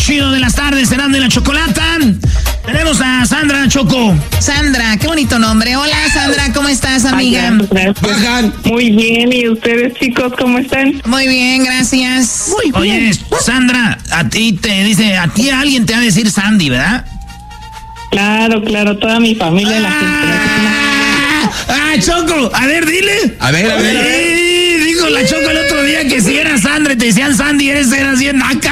chido de las tardes, Erasmo y la Chocolata. Tenemos a Sandra Choco. Sandra, qué bonito nombre. Hola, Sandra, ¿cómo estás, amiga? Bajan. Muy bien, ¿y ustedes, chicos, cómo están? Muy bien, gracias. Muy bien. Oye, Sandra, a ti alguien te va a decir Sandy, ¿verdad? Claro, toda mi familia, la gente. Choco, a ver, dile. A ver. Dijo la Choco el otro día que si eras Sandra y te decían Sandy, eras bien naca.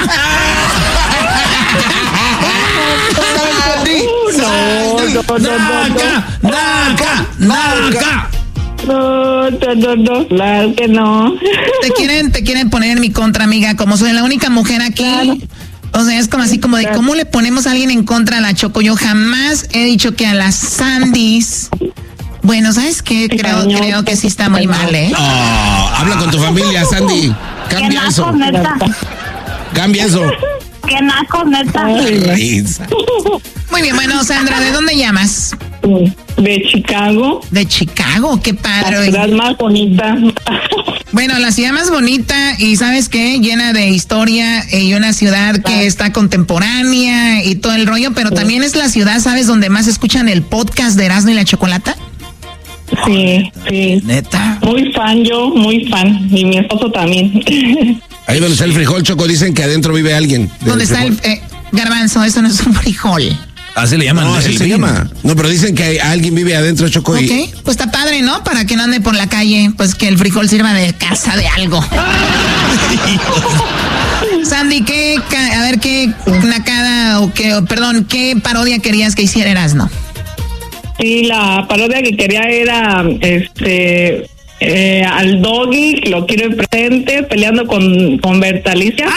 Naca. No, claro que no. Te quieren poner en mi contra, amiga, como soy la única mujer aquí. Claro. O sea, es como así como de cómo le ponemos a alguien en contra a la Choco. Yo jamás he dicho que a las Sandys. Bueno, ¿sabes qué? Creo que sí está muy mal, ¿eh? Oh, habla con tu familia, Sandy. Cambia eso. Cambia eso. Qué naco, neta. Muy bien, bueno, Sandra, ¿de dónde llamas? De Chicago. De Chicago, qué padre. La ciudad más bonita. Bueno, la ciudad más bonita y ¿sabes qué? Llena de historia y una ciudad que está contemporánea y todo el rollo, pero también es la ciudad, ¿sabes? Donde más escuchan el podcast de Erasmo y la Chocolata. Sí. Neta. Muy fan, y mi esposo también. Ahí donde está el frijol, Choco, dicen que adentro vive alguien. ¿Dónde está el garbanzo? Eso no es un frijol. Así le llaman. No, así se llama. No, pero dicen que alguien vive adentro, Choco. Ok, pues está padre, ¿no? Para que no ande por la calle, pues que el frijol sirva de casa de algo. Sandy, qué nacada qué parodia querías que hiciera Erasmo? Sí, la parodia que quería era al Doggy, que lo quiero enfrente, peleando con Bertalicia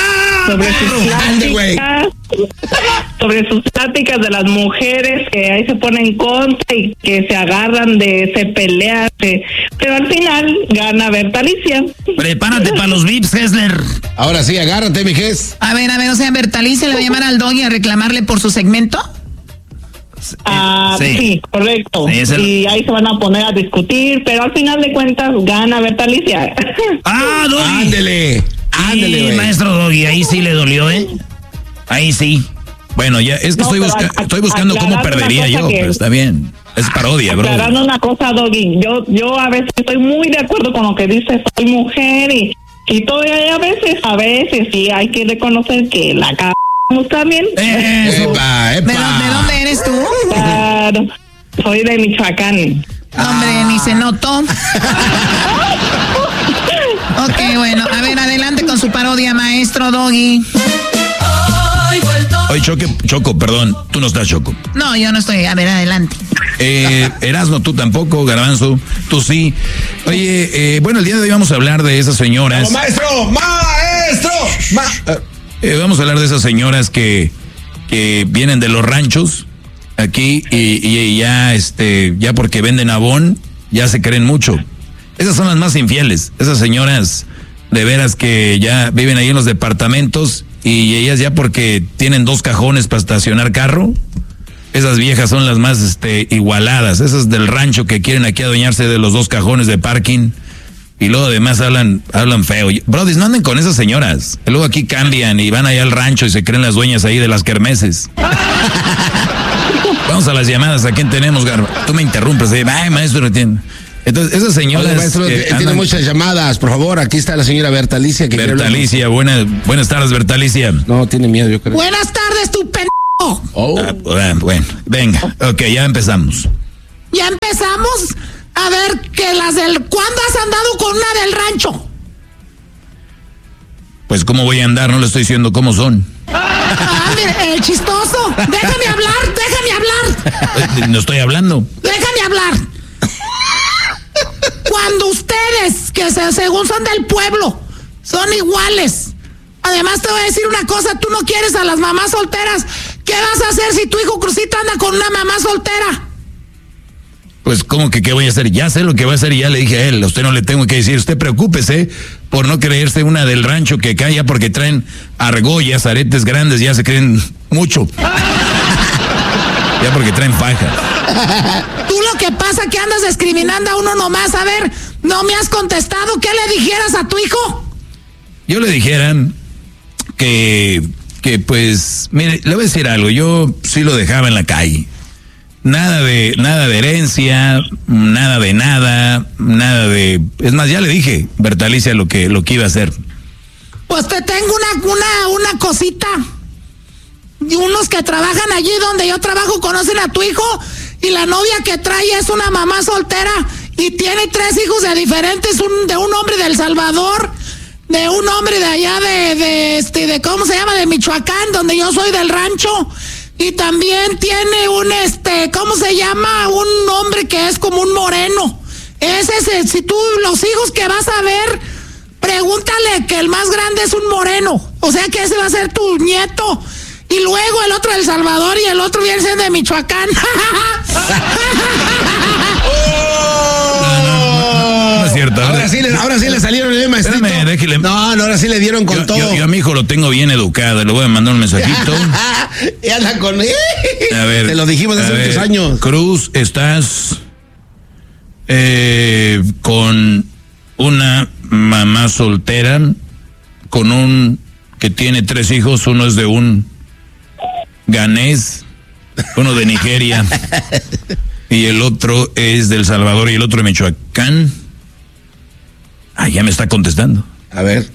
sobre sus pláticas de las mujeres que ahí se ponen en contra y que se agarran se pelean, pero al final gana Bertalicia. Prepárate para los VIPs, Hessler. Ahora sí, agárrate, mi Ges. A ver, o sea, Bertalicia le va a llamar al Doggy a reclamarle por su segmento. Sí, correcto. Sí, y ahí se van a poner a discutir, pero al final de cuentas gana Bertalicia. Doggy. Ándele, maestro Doggy, ahí sí le dolió, ¿eh? Ahí sí. Bueno, ya es que estoy buscando cómo perdería yo, pero está bien. Es parodia, bro. Aclarando una cosa, Doggy, yo a veces estoy muy de acuerdo con lo que dices, soy mujer y todavía a veces sí hay que reconocer que la también. Epa. ¿De dónde eres tú? Claro, soy de Michoacán. Hombre, ni se notó. Ok, bueno, a ver, adelante con su parodia, maestro Doggy. Oye, Choco, perdón, tú no estás, Choco. No, yo no estoy, a ver, adelante. Erasmo, tú tampoco, Garbanzo, tú sí. Oye, bueno, el día de hoy vamos a hablar de esas señoras. ¡Maestro! Vamos a hablar de esas señoras que vienen de los ranchos aquí y ya porque venden abón, ya se creen mucho. Esas son las más infieles. Esas señoras de veras que ya viven ahí en los departamentos y ellas ya porque tienen 2 cajones para estacionar carro. Esas viejas son las más igualadas. Esas del rancho que quieren aquí adueñarse de los 2 cajones de parking. Y luego además hablan feo. Brody, no anden con esas señoras. Y luego aquí cambian y van allá al rancho y se creen las dueñas ahí de las kermeses. Vamos a las llamadas. ¿A quién tenemos, Garba? Tú me interrumpes. Ay, maestro, entiendo. Entonces, esas señoras... Oye, maestro, tiene muchas llamadas. Por favor, aquí está la señora Bertalicia. Bertalicia, buenas tardes, Bertalicia. No, tiene miedo, yo creo. Buenas tardes, tu pendejo. Bueno, venga. Ok, ya empezamos. ¿Ya empezamos? A ver, ¿cuándo has andado con una del rancho? Pues, ¿cómo voy a andar? No le estoy diciendo cómo son. Mire, el chistoso. Déjame hablar. No estoy hablando. Déjame hablar. Cuando ustedes, que según son del pueblo, son iguales. Además, te voy a decir una cosa. Tú no quieres a las mamás solteras. ¿Qué vas a hacer si tu hijo Crucito anda con una mamá soltera? Pues, ¿cómo que qué voy a hacer? Ya sé lo que voy a hacer y ya le dije a él. A usted no le tengo que decir. Usted preocúpese por no creerse una del rancho que cae ya porque traen argollas, aretes grandes, ya se creen mucho. Ya porque traen faja. Tú lo que pasa que andas discriminando a uno nomás. A ver, no me has contestado. ¿Qué le dijeras a tu hijo? Yo le dijera que que pues, mire, le voy a decir algo, yo sí lo dejaba en la calle. Nada de herencia, nada de, es más, ya le dije, Bertalicia, lo que iba a hacer. Pues te tengo una cosita. Y unos que trabajan allí donde yo trabajo conocen a tu hijo, y la novia que trae es una mamá soltera y tiene 3 hijos de diferentes, de un hombre de El Salvador, de un hombre de allá de ¿cómo se llama? De Michoacán, donde yo soy del rancho. Y también tiene ¿cómo se llama? Un hombre que es como un moreno. Si tú, los hijos que vas a ver, pregúntale que el más grande es un moreno. O sea que ese va a ser tu nieto. Y luego el otro de El Salvador y el otro viene siendo de Michoacán. No es cierto. Ahora sí le salieron el maestro. No, ahora sí le dieron con todo. Yo a mi hijo lo tengo bien educado, le voy a mandar un mensajito. Y anda con él. A ver, te lo dijimos hace muchos años. Cruz, estás con una mamá soltera, con que tiene 3 hijos, uno es de un ganés, uno de Nigeria y el otro es de El Salvador y el otro de Michoacán. Ya me está contestando. A ver.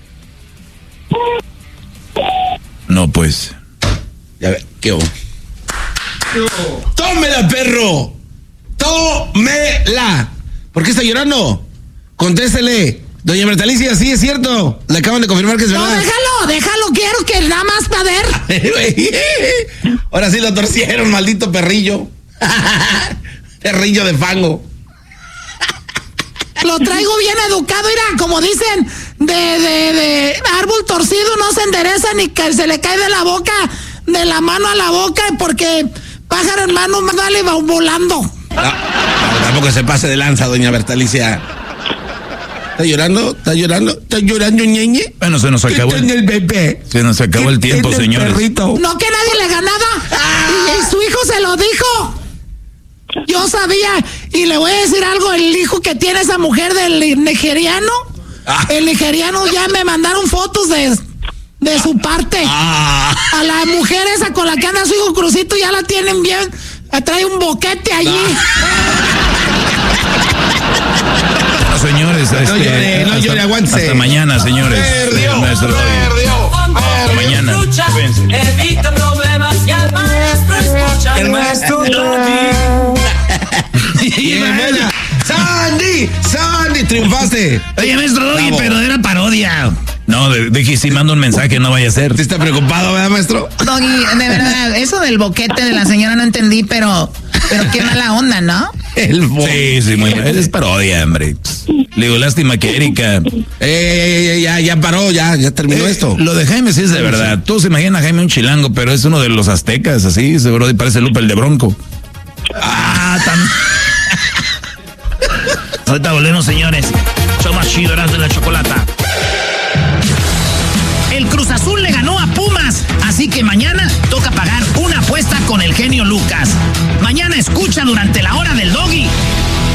No, pues. Ya ver, ¿qué hubo? ¡Tómela, perro! ¡Tómela! ¿Por qué está llorando? Contéstele. Doña Bertalicia, sí, es cierto. Le acaban de confirmar que es verdad. No, déjalo, quiero que nada más para ver. Ahora sí lo torcieron, maldito perrillo. Perrillo de fango. Lo traigo bien educado, mira, como dicen, de árbol torcido no se endereza ni que se le cae de la boca, de la mano a la boca, porque pájaro en mano más vale va volando. No, tampoco se pase de lanza, doña Bertalicia. ¿Está llorando? ¿Está llorando, ñeñe? Bueno, se nos acabó el bebé. Se nos acabó el tiempo, señores. Perrito? No, que nadie le ganaba. Y su hijo se lo dijo. Yo sabía. Y le voy a decir algo, el hijo que tiene esa mujer del nigeriano, el nigeriano ya me mandaron fotos de su parte. A la mujer esa con la que anda su hijo Crucito ya la tienen bien. Trae un boquete allí. Señores, no llore, aguántese. Hasta mañana, señores. Perdió. Hasta mañana. Evita problemas y al maestro escucha. El maestro Sandy, triunfaste. Oye, maestro Doggy, pero era parodia. No, dije, si mando un mensaje, no vaya a ser. ¿Sí está preocupado, verdad, maestro? Doggy, de verdad, eso del boquete de la señora no entendí, pero qué mala onda, ¿no? Sí, muy mal. Es parodia, hombre. Le digo, lástima que Erika. Ya paró, ya terminó esto. Lo de Jaime sí es de verdad. Todos se imaginan a Jaime un chilango, pero es uno de los aztecas, así, seguro, y parece Lupe el de Bronco. Ahorita volvemos, señores. Show más chido, Erasmo de la Chocolata. El Cruz Azul le ganó a Pumas, así que mañana toca pagar una apuesta con el genio Lucas. Mañana escucha durante la hora del Doggy